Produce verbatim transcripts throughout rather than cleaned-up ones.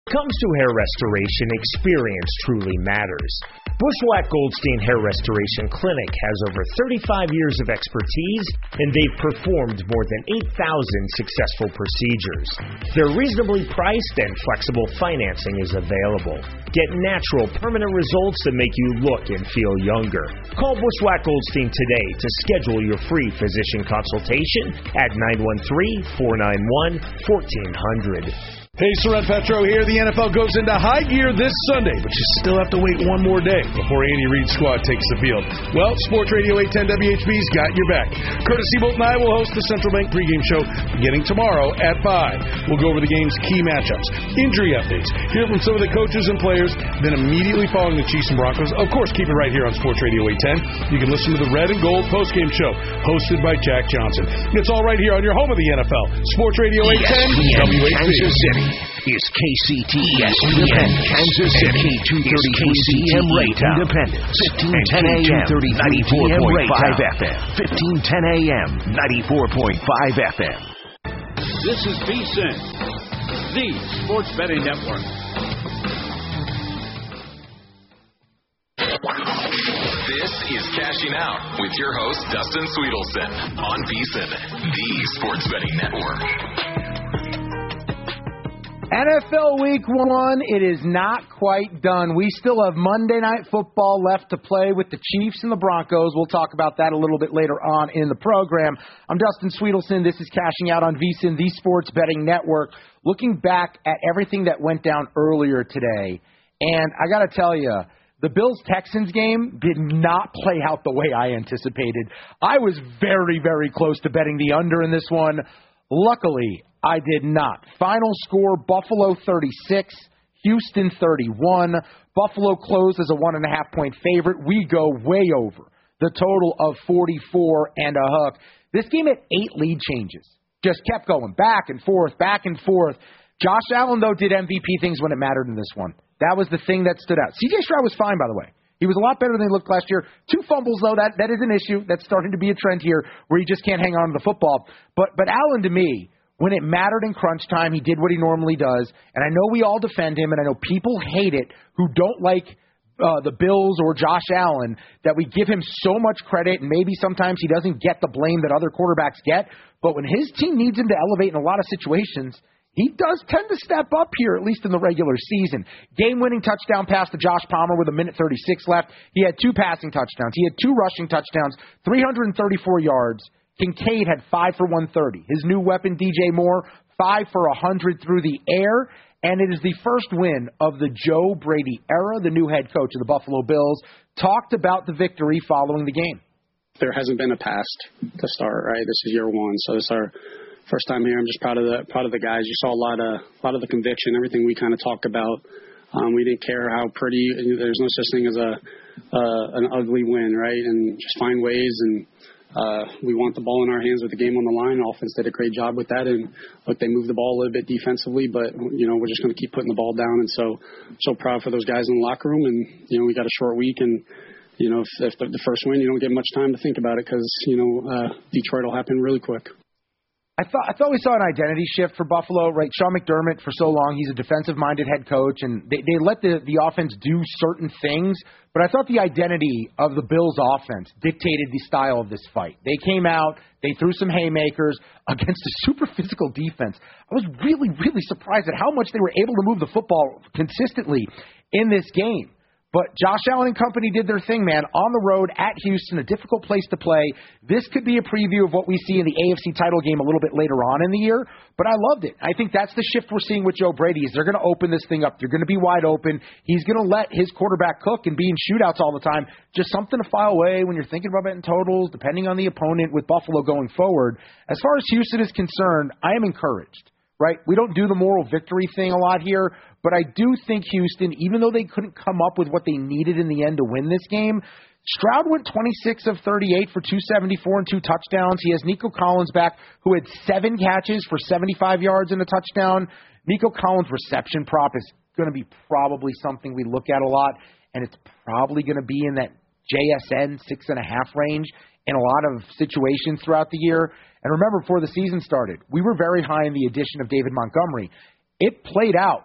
comes to hair restoration, experience truly matters. Bushwhack Goldstein Hair Restoration Clinic has over thirty-five years of expertise, and they've performed more than eight thousand successful procedures. They're reasonably priced and flexible financing is available. Get natural, permanent results that make you look and feel younger. Call Bushwhack Goldstein today to schedule your free physician consultation at nine one three, four nine one, one four zero zero. Hey, Soren Petro here. The N F L goes into high gear this Sunday, but you still have to wait one more day before Andy Reid's squad takes the field. Well, Sports Radio eight ten W H B's got your back. Curtis Seabolt and I will host the Central Bank pregame show beginning tomorrow at five. We'll go over the game's key matchups, injury updates, hear from some of the coaches and players, then immediately following the Chiefs and Broncos, of course, keep it right here on Sports Radio eight ten. You can listen to the Red and Gold postgame show hosted by Jack Johnson. It's all right here on your home of the N F L. Sports Radio eight ten W H B. Kansas City is K C T S Independence, Kansas City, K two thirty C M Independence, fifteen ten A M, ninety-four point five F M, fifteen ten A M, ninety-four point five F M. This is V S I N, the Sports Betting Network. This is Cashing Out with your host, Dustin Sweetelson, on V S I N, the Sports Betting Network. N F L Week one, it is not quite done. We still have Monday Night Football left to play with the Chiefs and the Broncos. We'll talk about that a little bit later on in the program. I'm Dustin Sweetelson. This is Cashing Out on V S I N, the Sports Betting Network. Looking back at everything that went down earlier today, and I got to tell you, the Bills-Texans game did not play out the way I anticipated. I was very, very close to betting the under in this one. Luckily, I did not. Final score, Buffalo thirty-six, Houston thirty-one. Buffalo closed as a one and a half point favorite. We go way over the total of forty-four and a hook. This game had eight lead changes. Just kept going back and forth, back and forth. Josh Allen, though, did M V P things when it mattered in this one. That was the thing that stood out. C J Stroud was fine, by the way. He was a lot better than he looked last year. Two fumbles, though, that, that is an issue. That's starting to be a trend here where he just can't hang on to the football. But but Allen, to me, when it mattered in crunch time, he did what he normally does. And I know we all defend him, and I know people hate it who don't like uh, the Bills or Josh Allen, that we give him so much credit, and maybe sometimes he doesn't get the blame that other quarterbacks get. But when his team needs him to elevate in a lot of situations, he does tend to step up here, at least in the regular season. Game-winning touchdown pass to Josh Palmer with a minute thirty-six left. He had two passing touchdowns. He had two rushing touchdowns, three hundred thirty-four yards. Kincaid had five for one thirty. His new weapon, D J Moore, five for one hundred through the air. And it is the first win of the Joe Brady era. The new head coach of the Buffalo Bills talked about the victory following the game. There hasn't been a past to start, right? This is year one, so this is our first time here. I'm just proud of the proud of the guys. You saw a lot of a lot of the conviction, everything we kind of talked about. Um, we didn't care how pretty. There's no such thing as a uh, an ugly win, right? And just find ways. And uh, we want the ball in our hands with the game on the line. Offense did a great job with that. And look, they moved the ball a little bit defensively, but you know we're just going to keep putting the ball down. And so so proud for those guys in the locker room. And you know we got a short week and. You know, if, if the, the first win, you don't get much time to think about it because, you know, uh, Detroit will happen really quick. I thought I thought we saw an identity shift for Buffalo, right? Sean McDermott, for so long, he's a defensive-minded head coach, and they, they let the, the offense do certain things. But I thought the identity of the Bills' offense dictated the style of this fight. They came out, they threw some haymakers against a super physical defense. I was really, really surprised at how much they were able to move the football consistently in this game. But Josh Allen and company did their thing, man, on the road at Houston, a difficult place to play. This could be a preview of what we see in the A F C title game a little bit later on in the year, but I loved it. I think that's the shift we're seeing with Joe Brady is they're going to open this thing up. They're going to be wide open. He's going to let his quarterback cook and be in shootouts all the time. Just something to file away when you're thinking about betting totals, depending on the opponent with Buffalo going forward. As far as Houston is concerned, I am encouraged. Right? We don't do the moral victory thing a lot here, but I do think Houston, even though they couldn't come up with what they needed in the end to win this game, Stroud went twenty-six of thirty-eight for two seventy-four and two touchdowns. He has Nico Collins back, who had seven catches for seventy-five yards and a touchdown. Nico Collins' reception prop is going to be probably something we look at a lot, and it's probably going to be in that J S N six and a half range in a lot of situations throughout the year. And remember, before the season started, we were very high in the addition of David Montgomery. It played out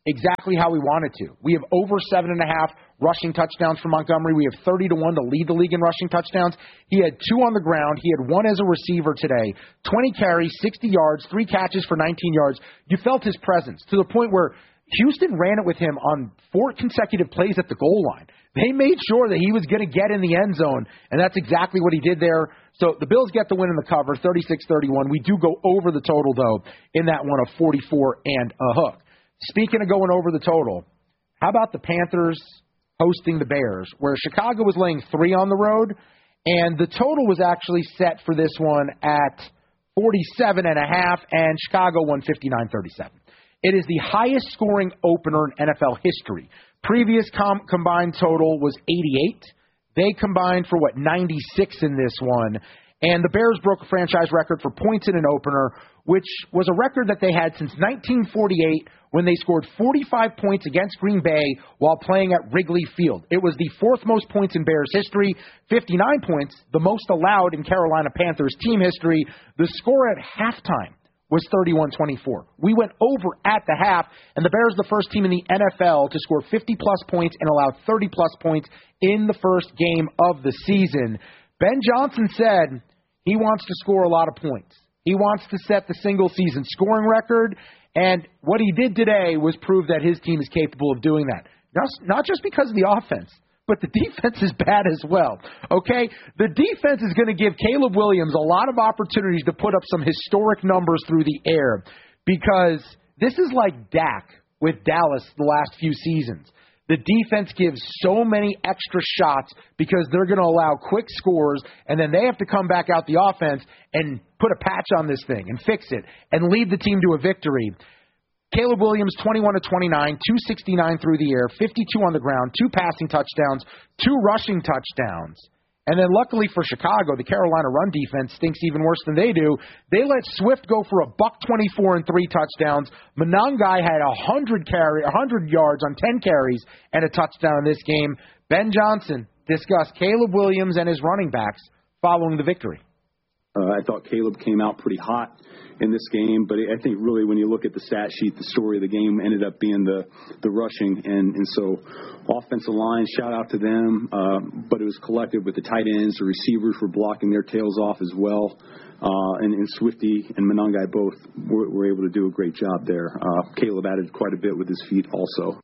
exactly how we wanted to. We have over seven and a half rushing touchdowns for Montgomery. We have thirty to one to lead the league in rushing touchdowns. He had two on the ground. He had one as a receiver today. twenty carries, sixty yards, three catches for nineteen yards. You felt his presence to the point where Houston ran it with him on four consecutive plays at the goal line. They made sure that he was going to get in the end zone, and that's exactly what he did there. So the Bills get the win in the cover, thirty-six thirty-one. We do go over the total, though, in that one of forty-four and a hook. Speaking of going over the total, how about the Panthers hosting the Bears, where Chicago was laying three on the road, and the total was actually set for this one at forty-seven and a half, and Chicago won fifty-nine thirty-seven. It is the highest scoring opener in N F L history. Previous com- combined total was eighty-eight. They combined for, what, ninety-six in this one. And the Bears broke a franchise record for points in an opener, which was a record that they had since nineteen forty-eight when they scored forty-five points against Green Bay while playing at Wrigley Field. It was the fourth most points in Bears history, fifty-nine points, the most allowed in Carolina Panthers team history. The score at halftime was thirty-one twenty-four. We went over at the half, and the Bears are the first team in the N F L to score fifty-plus points and allow thirty-plus points in the first game of the season. Ben Johnson said he wants to score a lot of points. He wants to set the single-season scoring record, and what he did today was prove that his team is capable of doing that. Not just because of the offense, but the defense is bad as well, okay? The defense is going to give Caleb Williams a lot of opportunities to put up some historic numbers through the air because this is like Dak with Dallas the last few seasons. The defense gives so many extra shots because they're going to allow quick scores, and then they have to come back out the offense and put a patch on this thing and fix it and lead the team to a victory. Caleb Williams, twenty-one to twenty-nine, two sixty-nine through the air, fifty-two on the ground, two passing touchdowns, two rushing touchdowns. And then luckily for Chicago, the Carolina run defense stinks even worse than they do. They let Swift go for a buck twenty-four and three touchdowns. Monangai had one hundred carry, one hundred yards on ten carries and a touchdown in this game. Ben Johnson discussed Caleb Williams and his running backs following the victory. Uh, I thought Caleb came out pretty hot in this game, but I think really when you look at the stat sheet, the story of the game ended up being the, the rushing. And, and so offensive line, shout out to them, uh, but it was collective with the tight ends. The receivers were blocking their tails off as well. Uh, and, and Swifty and Monangai both were, were able to do a great job there. Uh, Caleb added quite a bit with his feet also.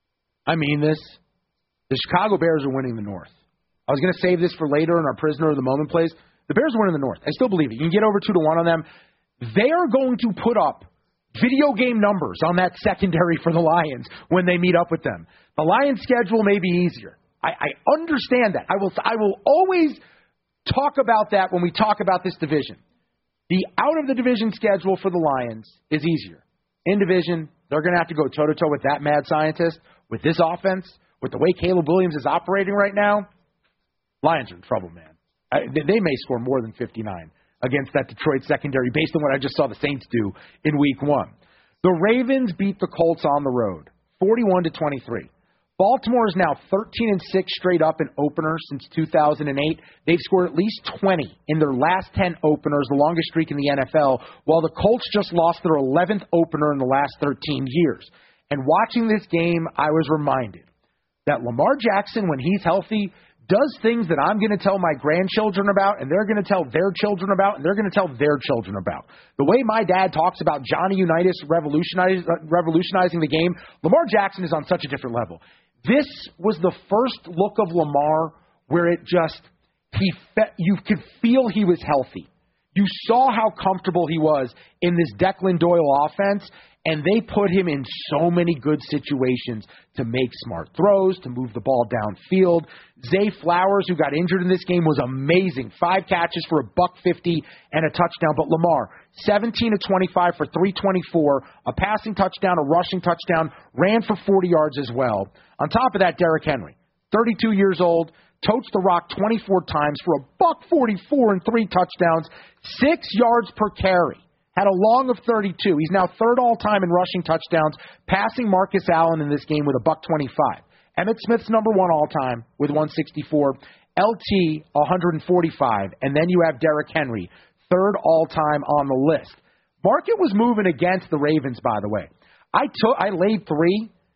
I mean this. The Chicago Bears are winning the North. I was going to save this for later in our Prisoner of the Moment plays. The Bears are winning the North. I still believe it. You can get over two to one on them. They are going to put up video game numbers on that secondary for the Lions when they meet up with them. The Lions' schedule may be easier. I, I understand that. I will I will always talk about that when we talk about this division. The out-of-the-division schedule for the Lions is easier. In division, they're going to have to go toe-to-toe with that mad scientist, with this offense, with the way Caleb Williams is operating right now. Lions are in trouble, man. I, they may score more than fifty-nine against that Detroit secondary based on what I just saw the Saints do in week one. The Ravens beat the Colts on the road, forty-one to twenty-three. Baltimore is now thirteen and six straight up in openers since two thousand eight. They've scored at least twenty in their last ten openers, the longest streak in the N F L, while the Colts just lost their eleventh opener in the last thirteen years. And watching this game, I was reminded that Lamar Jackson, when he's healthy, does things that I'm going to tell my grandchildren about, and they're going to tell their children about, and they're going to tell their children about. The way my dad talks about Johnny Unitas revolutionize, uh, revolutionizing the game, Lamar Jackson is on such a different level. This was the first look of Lamar where it just, he fe- you could feel he was healthy. You saw how comfortable he was in this Declan Doyle offense, and they put him in so many good situations to make smart throws, to move the ball downfield. Zay Flowers, who got injured in this game, was amazing. Five catches for a buck fifty and a touchdown. But Lamar, seventeen to twenty-five for three twenty-four, a passing touchdown, a rushing touchdown, ran for forty yards as well. On top of that, Derrick Henry, thirty-two years old, totes the rock twenty-four times for a buck forty-four and three touchdowns, six yards per carry. Had a long of thirty-two. He's now third all-time in rushing touchdowns, passing Marcus Allen in this game with a buck twenty-five. Emmett Smith's number one all-time with one sixty-four. L T, one forty-five. And then you have Derrick Henry, third all-time on the list. Market was moving against the Ravens, by the way. I took, I laid three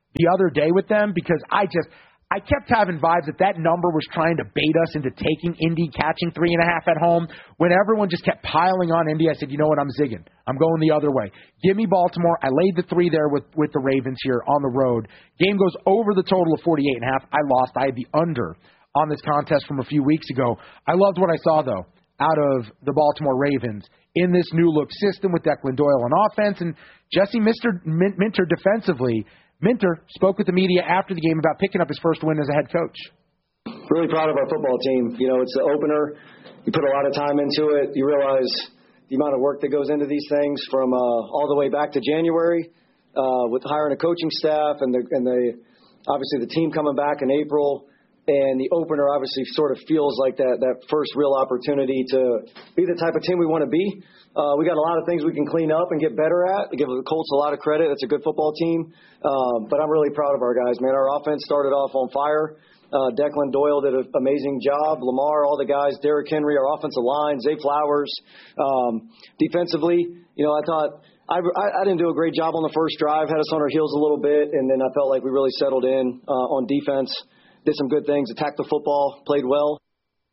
the other day with them because I just I kept having vibes that that number was trying to bait us into taking Indy, catching three and a half at home. When everyone just kept piling on Indy, I said, you know what, I'm zigging. I'm going the other way. Give me Baltimore. I laid the three there with, with the Ravens here on the road. Game goes over the total of forty-eight and a half. I lost. I had the under on this contest from a few weeks ago. I loved what I saw, though, out of the Baltimore Ravens in this new-look system with Declan Doyle on offense and Jesse Minter, Minter defensively. Minter spoke with the media after the game about picking up his first win as a head coach. Really proud of our football team. You know, it's the opener. You put a lot of time into it. You realize the amount of work that goes into these things from uh, all the way back to January uh, with hiring a coaching staff and the, and the obviously the team coming back in April. And the opener obviously sort of feels like that, that first real opportunity to be the type of team we want to be. Uh, we got a lot of things we can clean up and get better at. I give the Colts a lot of credit. It's a good football team. Um, but I'm really proud of our guys, man. Our offense started off on fire. Uh, Declan Doyle did an amazing job. Lamar, all the guys, Derrick Henry, our offensive line, Zay Flowers. Um, defensively, you know, I thought I, I, I didn't do a great job on the first drive, had us on our heels a little bit, and then I felt like we really settled in uh, on defense. Did some good things, attacked the football, played well.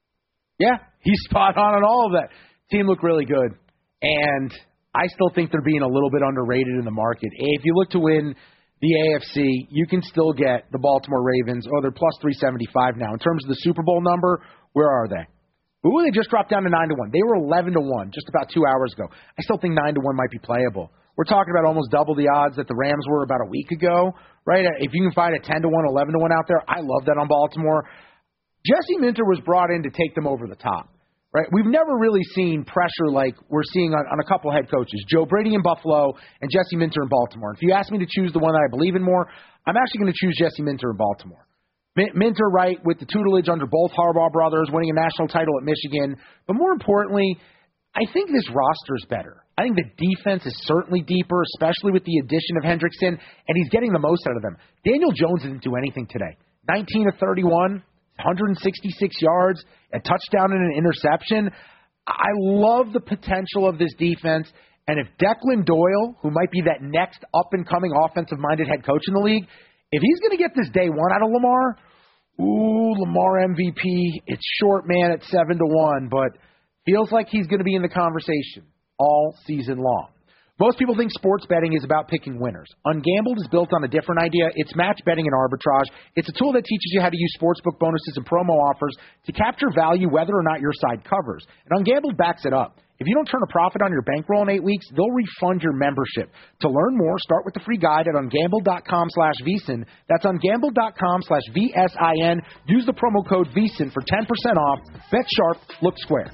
Yeah, he's spot on on all of that. Team looked really good. And I still think they're being a little bit underrated in the market. If you look to win the A F C, you can still get the Baltimore Ravens. Oh, they're plus three seventy-five now. In terms of the Super Bowl number, where are they? Ooh, they just dropped down to nine to one. They were eleven to one just about two hours ago. I still think nine to one might be playable. We're talking about almost double the odds that the Rams were about a week ago, right? If you can find a ten to one, eleven to one out there, I love that on Baltimore. Jesse Minter was brought in to take them over the top, right? We've never really seen pressure like we're seeing on, on a couple head coaches, Joe Brady in Buffalo and Jesse Minter in Baltimore. If you ask me to choose the one that I believe in more, I'm actually going to choose Jesse Minter in Baltimore. Minter, right, with the tutelage under both Harbaugh brothers, winning a national title at Michigan. But more importantly, I think this roster's better. I think the defense is certainly deeper, especially with the addition of Hendrickson, and he's getting the most out of them. Daniel Jones didn't do anything today. nineteen of thirty-one, one hundred sixty-six yards, a touchdown and an interception. I love the potential of this defense, and if Declan Doyle, who might be that next up-and-coming offensive-minded head coach in the league, if he's going to get this day one out of Lamar, ooh, Lamar M V P, it's short, man, at seven to one, but feels like he's going to be in the conversation all season long. Most people think sports betting is about picking winners. Ungambled is built on a different idea. It's match betting and arbitrage. It's a tool that teaches you how to use sportsbook bonuses and promo offers to capture value whether or not your side covers. And Ungambled backs it up. If you don't turn a profit on your bankroll in eight weeks, they'll refund your membership. To learn more, start with the free guide at ungambled.com slash VSIN. That's ungambled.com slash V S I N. Use the promo code VSIN for ten percent off. Bet sharp, look square.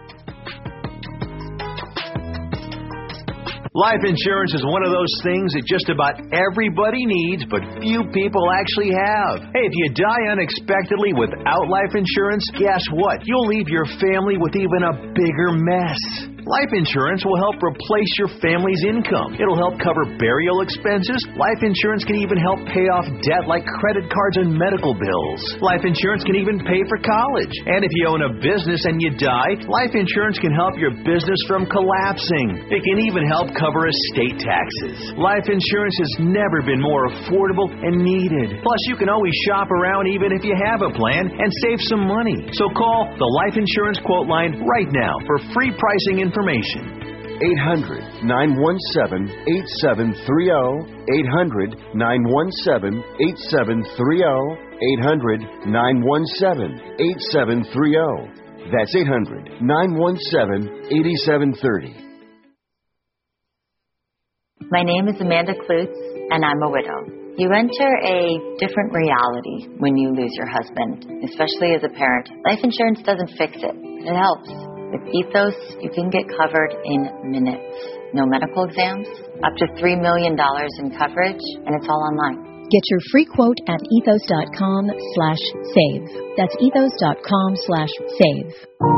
Life insurance is one of those things that just about everybody needs, but few people actually have. Hey, if you die unexpectedly without life insurance, guess what? You'll leave your family with even a bigger mess. Life insurance will help replace your family's income. It'll help cover burial expenses. Life insurance can even help pay off debt like credit cards and medical bills. Life insurance can even pay for college. And if you own a business and you die, life insurance can help your business from collapsing. It can even help cover estate taxes. Life insurance has never been more affordable and needed. Plus, you can always shop around even if you have a plan and save some money. So call the Life Insurance Quote Line right now for free pricing information. eight hundred, nine one seven, eight seven three zero. eight hundred, nine one seven, eight seven three zero. eight hundred, nine one seven, eight seven three zero. That's eight hundred, nine one seven, eight seven three zero. My name is Amanda Klutz, and I'm a widow. You enter a different reality when you lose your husband, especially as a parent. Life insurance doesn't fix it, but it helps. With Ethos, you can get covered in minutes. No medical exams, up to three million dollars in coverage, and it's all online. Get your free quote at ethos.com slash save. That's ethos.com slash save.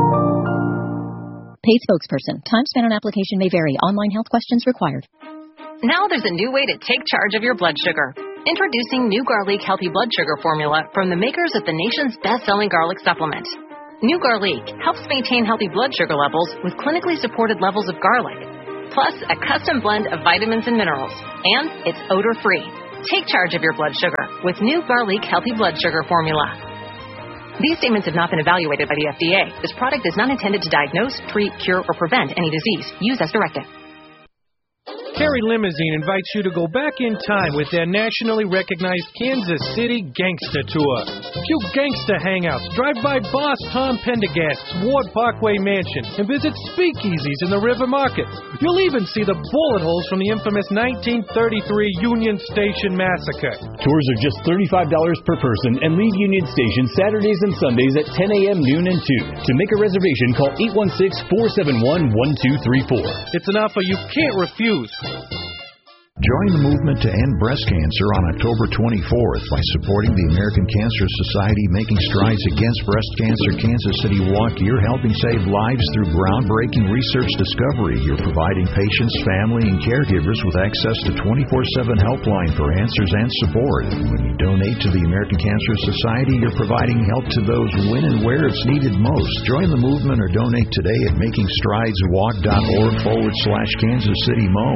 Paid spokesperson. Time spent on application may vary. Online health questions required. Now there's a new way to take charge of your blood sugar. Introducing New Garlic Healthy Blood Sugar Formula from the makers of the nation's best-selling garlic supplement. New Garlic helps maintain healthy blood sugar levels with clinically supported levels of garlic, plus a custom blend of vitamins and minerals, and it's odor-free. take charge of your blood sugar with new Garlic Healthy Blood Sugar Formula. These statements have not been evaluated by the F D A. This product is not intended to diagnose, treat, cure, or prevent any disease. Use as directed. Kerry Limousine invites you to go back in time with their nationally recognized Kansas City Gangsta Tour. Few gangsta hangouts, drive by Boss Tom Pendergast's Ward Parkway Mansion, and visit speakeasies in the River Market. You'll even see the bullet holes from the infamous nineteen thirty-three Union Station Massacre. Tours are just thirty-five dollars per person and leave Union Station Saturdays and Sundays at ten a.m., noon, and two. To make a reservation, call eight one six, four seven one, one two three four. It's an offer you can't refuse. Join the movement to end breast cancer on October twenty-fourth by supporting the American Cancer Society Making Strides Against Breast Cancer Kansas City Walk. You're helping save lives through groundbreaking research discovery. You're providing patients, family, and caregivers with access to twenty-four seven helpline for answers and support. When you donate to the American Cancer Society, you're providing help to those when and where it's needed most. Join the movement or donate today at makingstrideswalk.org forward slash Kansas City Mo.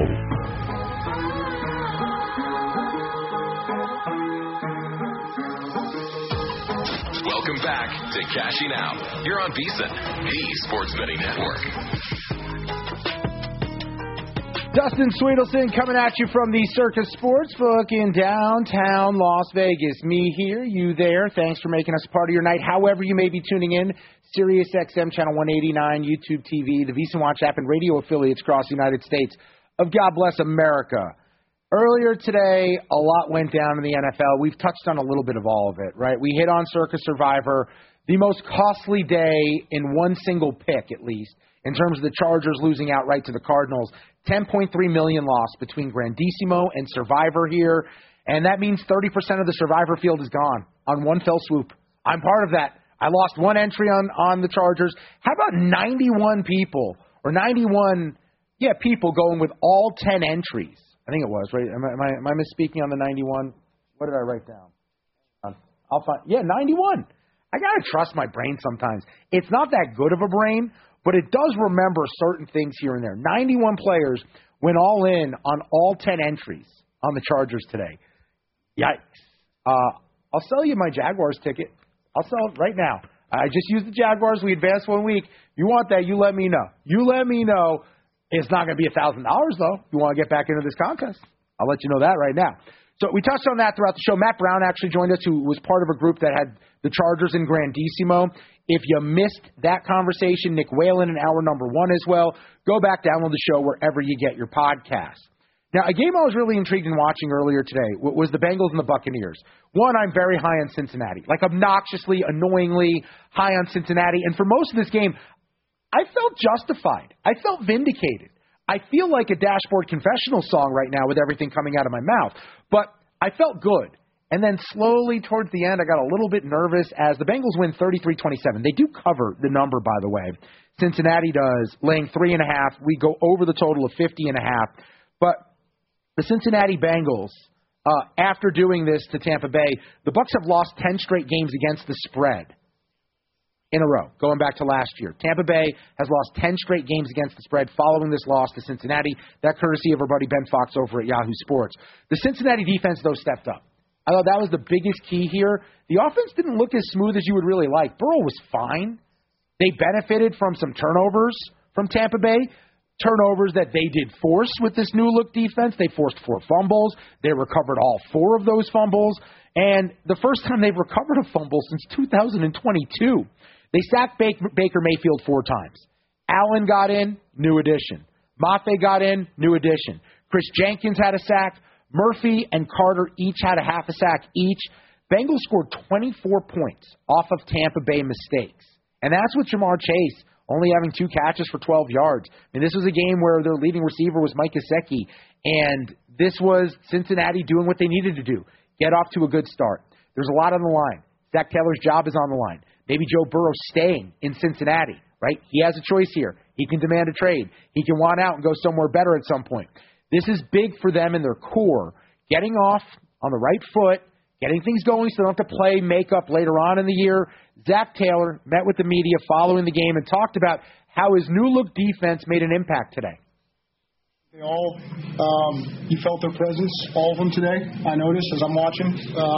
Welcome back to Cashing Out. You're on VSiN, the Sports Betting Network. Dustin Sweetelson coming at you from the Circus Sportsbook in downtown Las Vegas. Me here, you there. Thanks for making us part of your night. However you may be tuning in, Sirius X M Channel one eighty-nine, YouTube T V, the VSiN Watch app, and radio affiliates across the United States of God Bless America. Earlier today, a lot went down in the N F L. We've touched on a little bit of all of it, right? We hit on Circus Survivor, the most costly day in one single pick, at least, in terms of the Chargers losing outright to the Cardinals. ten point three million dollars loss between Grandissimo and Survivor here, and that means thirty percent of the Survivor field is gone on one fell swoop. I'm part of that. I lost one entry on, on the Chargers. How about ninety-one people, or ninety-one, yeah, people going with all ten entries? I think it was, right? Am I, am I, am I misspeaking on the ninety-one? What did I write down? I'll find. Yeah, ninety-one. I got to trust my brain sometimes. It's not that good of a brain, but it does remember certain things here and there. ninety-one players went all in on all ten entries on the Chargers today. Yikes. Uh, I'll sell you my Jaguars ticket. I'll sell it right now. I just used the Jaguars. We advanced one week. You want that, you let me know. You let me know. It's not going to be one thousand dollars, though. You want to get back into this contest. I'll let you know that right now. So we touched on that throughout the show. Matt Brown actually joined us, who was part of a group that had the Chargers and Grandissimo. If you missed that conversation, Nick Whalen in hour number one as well. Go back, download the show wherever you get your podcast. Now, a game I was really intrigued in watching earlier today was the Bengals and the Buccaneers. One, I'm very high on Cincinnati, like obnoxiously, annoyingly high on Cincinnati. And for most of this game, I felt justified. I felt vindicated. I feel like a dashboard confessional song right now with everything coming out of my mouth. But I felt good. And then slowly towards the end, I got a little bit nervous as the Bengals win thirty-three twenty-seven. They do cover the number, by the way. Cincinnati does, laying three and a half. We go over the total of fifty and a half. But the Cincinnati Bengals, uh, after doing this to Tampa Bay, the Bucs have lost ten straight games against the spread in a row, going back to last year. Tampa Bay has lost ten straight games against the spread following this loss to Cincinnati. That courtesy of our buddy Ben Fox over at Yahoo Sports. The Cincinnati defense, though, stepped up. I thought that was the biggest key here. The offense didn't look as smooth as you would really like. Burrow was fine. They benefited from some turnovers from Tampa Bay, turnovers that they did force with this new-look defense. They forced four fumbles. They recovered all four of those fumbles. And the first time they've recovered a fumble since two thousand twenty-two. They sacked Baker Mayfield four times. Allen got in, new addition. Mafe got in, new addition. Chris Jenkins had a sack. Murphy and Carter each had a half a sack each. Bengals scored twenty-four points off of Tampa Bay mistakes. And that's with Jamar Chase only having two catches for twelve yards. I mean, this was a game where their leading receiver was Mike Gesicki. And this was Cincinnati doing what they needed to do. Get off to a good start. There's a lot on the line. Zach Taylor's job is on the line. Maybe Joe Burrow staying in Cincinnati, right? He has a choice here. He can demand a trade. He can want out and go somewhere better at some point. This is big for them in their core. Getting off on the right foot, getting things going so they don't have to play makeup later on in the year. Zach Taylor met with the media following the game and talked about how his new-look defense made an impact today. They all, um, you felt their presence, all of them today. I noticed as I'm watching. Uh,